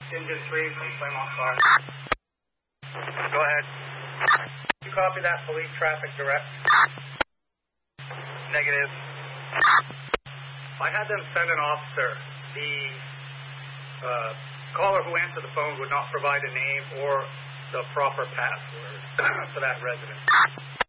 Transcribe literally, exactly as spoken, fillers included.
Engine three, please flame on fire. Go ahead. You copy that, police traffic direct? Negative. I had them send an officer. The uh, caller who answered the phone would not provide a name or the proper password for that residence.